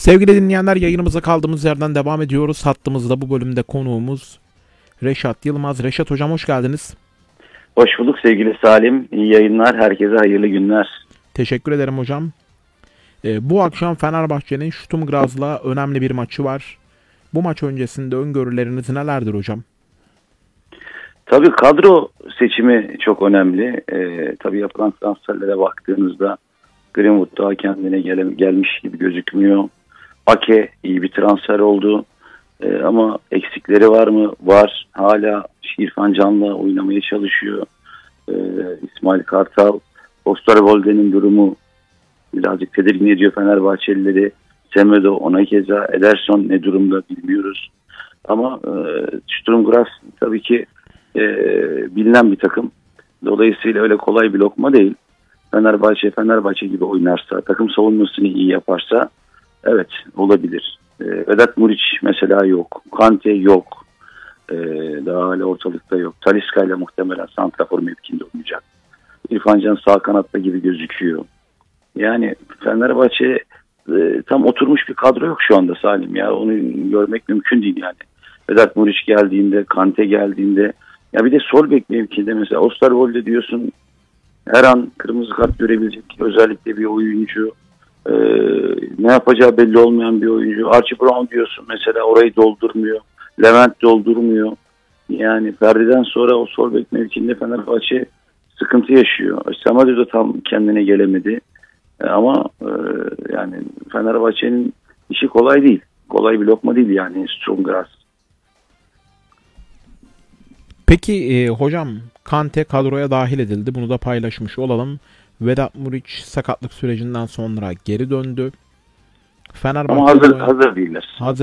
Sevgili dinleyenler, yayınımıza kaldığımız yerden devam ediyoruz. Hattımızda bu bölümde konuğumuz Reşat Yılmaz. Reşat hocam, hoş geldiniz. Hoş bulduk sevgili Salim. İyi yayınlar. Herkese hayırlı günler. Teşekkür ederim hocam. Bu akşam Fenerbahçe'nin Sturm Graz'la önemli bir maçı var. Bu maç öncesinde öngörüleriniz nelerdir hocam? Tabii kadro seçimi çok önemli. Tabii yapılan transferlere baktığınızda Greenwood daha kendine gelmiş gibi gözükmüyor. Ake iyi bir transfer oldu. Ama eksikleri var mı? Var. Hala İrfan Can'la oynamaya çalışıyor. İsmail Kartal. Osterwolde'nin durumu birazcık tedirgin ediyor Fenerbahçelileri. Semedo, ona keza, Ederson ne durumda bilmiyoruz. Ama Sturm Graz tabii ki bilinen bir takım. Dolayısıyla öyle kolay bir lokma değil. Fenerbahçe gibi oynarsa, takım savunmasını iyi yaparsa evet olabilir. Vedat Muriç mesela yok. Kante yok. Daha hala ortalıkta yok. Talisca ile muhtemelen santrafor mevkinde oynayacak. İrfan Can sağ kanatta gibi gözüküyor. Yani Fenerbahçe tam oturmuş bir kadro yok şu anda Salim ya. Onu görmek mümkün değil yani. Vedat Muriç geldiğinde, Kante geldiğinde, ya bir de sol bek mevkinde mesela Osterwolde diyorsun, her an kırmızı kart görebilecek özellikle bir oyuncu. Ne yapacağı belli olmayan bir oyuncu. Archie Brown diyorsun mesela, orayı doldurmuyor. Levent doldurmuyor. Yani Ferdi'den sonra o sol bek mevkinde Fenerbahçe sıkıntı yaşıyor. Semedo da tam kendine gelemedi. Ama yani Fenerbahçe'nin işi kolay değil. Kolay bir lokma değil yani Sturm Graz. Peki hocam, Kante kadroya dahil edildi. Bunu da paylaşmış olalım. Vedat Muriç sakatlık sürecinden sonra geri döndü. Ama Fenerbahçe'de hazır değiller. hazır